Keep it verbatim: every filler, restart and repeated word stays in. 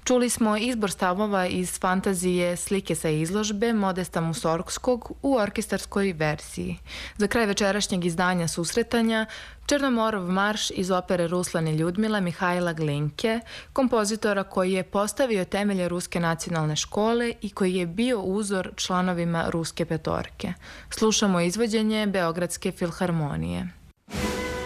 Čuli smo izbor stavova iz fantazije Slike sa izložbe Modesta Musorgskog u orkestarskoj verziji. Za kraj večerašnjeg izdanja Susretanja Černomorov marš iz opere Ruslan i Ljudmila Mihajla Glinke, kompozitora koji je postavio temelje Ruske nacionalne škole i koji je bio uzor članovima Ruske petorke. Slušamo izvođenje Beogradske filharmonije.